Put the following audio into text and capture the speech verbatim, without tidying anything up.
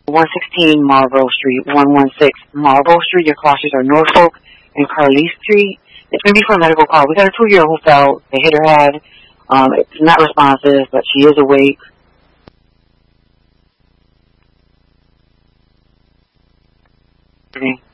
one sixteen Marlborough Street, one one six Marlborough Street. Your crosses are Norfolk and Carly Street. It's going to be for a medical call. We got a two-year-old who fell. They hit her head. Um, it's not responsive, but she is awake. Okay.